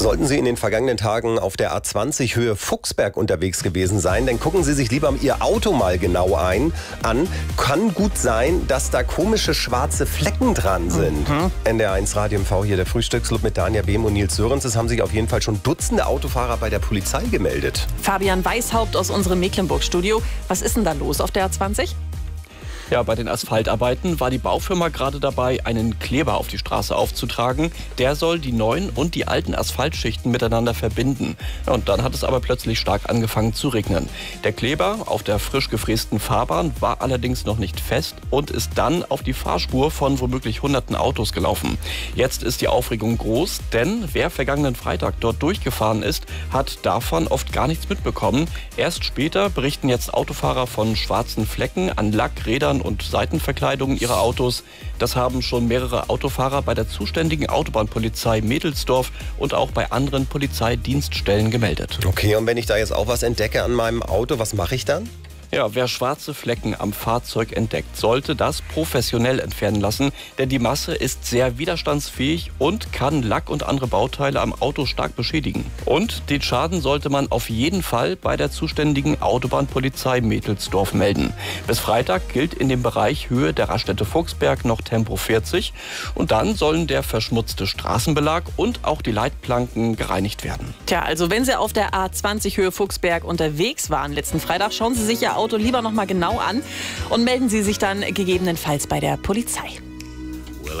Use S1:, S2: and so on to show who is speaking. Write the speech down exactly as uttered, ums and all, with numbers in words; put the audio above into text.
S1: Sollten Sie in den vergangenen Tagen auf der A zwanzig Höhe Fuchsberg unterwegs gewesen sein, dann gucken Sie sich lieber Ihr Auto mal genau ein, an. Kann gut sein, dass da komische schwarze Flecken dran sind. Mhm. N D R eins Radio M V hier, der Frühstücksclub mit Dania Behm und Nils Sörensen. Es haben sich auf jeden Fall schon Dutzende Autofahrer bei der Polizei gemeldet.
S2: Fabian Weishaupt aus unserem Mecklenburg-Studio. Was ist denn da los auf der A zwanzig?
S3: Ja, bei den Asphaltarbeiten war die Baufirma gerade dabei, einen Kleber auf die Straße aufzutragen. Der soll die neuen und die alten Asphaltschichten miteinander verbinden. Und dann hat es aber plötzlich stark angefangen zu regnen. Der Kleber auf der frisch gefrästen Fahrbahn war allerdings noch nicht fest und ist dann auf die Fahrspur von womöglich hunderten Autos gelaufen. Jetzt ist die Aufregung groß, denn wer vergangenen Freitag dort durchgefahren ist, hat davon oft gar nichts mitbekommen. Erst später berichten jetzt Autofahrer von schwarzen Flecken an Lack, Rädern und Seitenverkleidungen ihrer Autos. Das haben schon mehrere Autofahrer bei der zuständigen Autobahnpolizei Mädelsdorf und auch bei anderen Polizeidienststellen gemeldet.
S1: Okay, und wenn ich da jetzt auch was entdecke an meinem Auto, was mache ich dann?
S3: Ja, wer schwarze Flecken am Fahrzeug entdeckt, sollte das professionell entfernen lassen, denn die Masse ist sehr widerstandsfähig und kann Lack und andere Bauteile am Auto stark beschädigen. Und den Schaden sollte man auf jeden Fall bei der zuständigen Autobahnpolizei Mädelsdorf melden. Bis Freitag gilt in dem Bereich Höhe der Raststätte Fuchsberg noch Tempo vierzig und dann sollen der verschmutzte Straßenbelag und auch die Leitplanken gereinigt werden.
S2: Tja, also wenn Sie auf der A zwanzig Höhe Fuchsberg unterwegs waren letzten Freitag, schauen Sie sich Ihr Auto lieber noch mal genau an und melden Sie sich dann gegebenenfalls bei der Polizei.